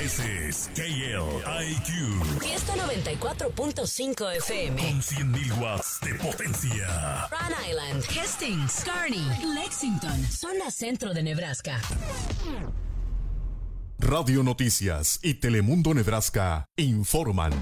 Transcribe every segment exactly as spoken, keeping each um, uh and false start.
Ese es K L I Q. Fiesta noventa y cuatro punto cinco F M. Con cien mil watts de potencia. Rhode Island, Hastings, Kearney, Lexington, zona centro de Nebraska. Radio Noticias y Telemundo Nebraska informan.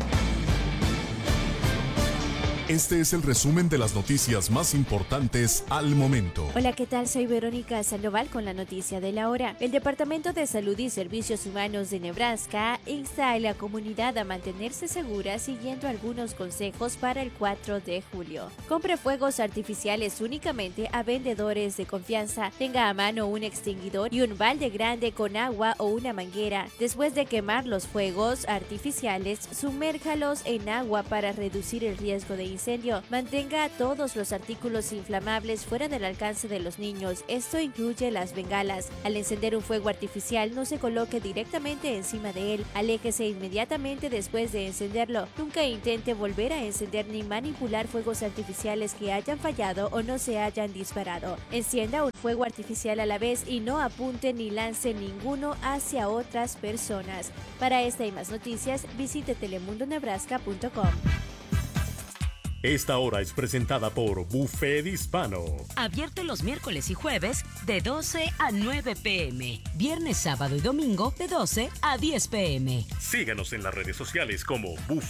Este es el resumen de las noticias más importantes al momento. Hola, ¿qué tal? Soy Verónica Sandoval con la noticia de la hora. El Departamento de Salud y Servicios Humanos de Nebraska insta a la comunidad a mantenerse segura siguiendo algunos consejos para el cuatro de julio. Compre fuegos artificiales únicamente a vendedores de confianza. Tenga a mano un extinguidor y un balde grande con agua o una manguera. Después de quemar los fuegos artificiales, sumérjalos en agua para reducir el riesgo de incendio. Mantenga todos los artículos inflamables fuera del alcance de los niños. Esto incluye las bengalas. Al encender un fuego artificial, no se coloque directamente encima de él. Aléjese inmediatamente después de encenderlo. Nunca intente volver a encender ni manipular fuegos artificiales que hayan fallado o no se hayan disparado. Encienda un fuego artificial a la vez y no apunte ni lance ninguno hacia otras personas. Para esta y más noticias, visite telemundo nebraska punto com. Esta hora es presentada por Buffet Hispano. Abierto los miércoles y jueves de doce a nueve pm. Viernes, sábado y domingo de doce a diez pm. Síganos en las redes sociales como Buffet